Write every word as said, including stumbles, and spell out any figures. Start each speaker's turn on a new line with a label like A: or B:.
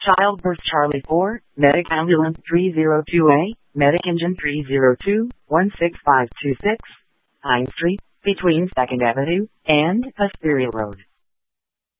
A: Childbirth Charlie four, Medic Ambulance three zero two A, Medic Engine three zero two, one six five two six, Pine Street, between second Avenue and Hesperia Road.